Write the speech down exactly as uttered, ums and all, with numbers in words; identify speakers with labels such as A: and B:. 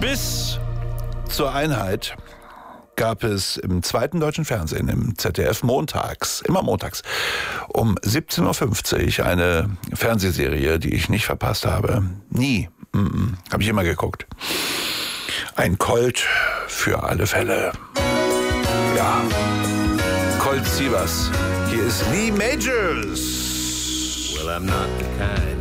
A: Bis zur Einheit gab es im zweiten deutschen Fernsehen, im Z D F montags, immer montags, um siebzehn Uhr fünfzig eine Fernsehserie, die ich nicht verpasst habe. Nie. Mm-mm. Habe ich immer geguckt. Ein Colt für alle Fälle. Ja. Colt Sievers. Hier ist Lee Majors.
B: Well, I'm not the kind